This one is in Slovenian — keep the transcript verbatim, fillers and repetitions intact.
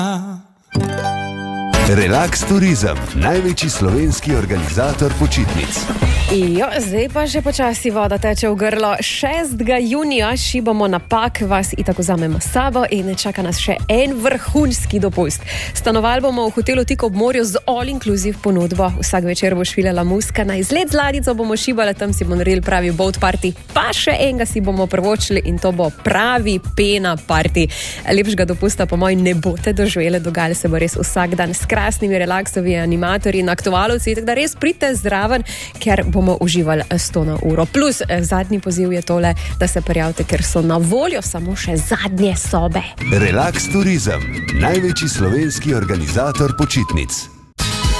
Relax Turizem, največji slovenski organizator počitnic. Jo, zdaj pa že počasi voda teče v grlo. šestega junija šibamo na Pag, vas itak vzamemo s sabo in čaka nas še en vrhunski dopust. Stanovali bomo v hotelu tik ob morju z all-inclusive ponudbo. Vsak večer bo švilela muska, na izlet z ladjico bomo šibali, tam si bomo naredili pravi boat party, pa še enega si bomo prvočili in to bo pravi pena party. Lepšega dopusta po moji ne boste doživeli, dogajali se bo res vsak dan s krasnimi relaksovi animatorji in aktualovci, tako da res pridite zraven, ker bomo uživali sto na uro. Plus, zadnji poziv je tole, da se prijavite, ker so na voljo samo še zadnje sobe. Relax Turizem, največji slovenski organizator počitnic.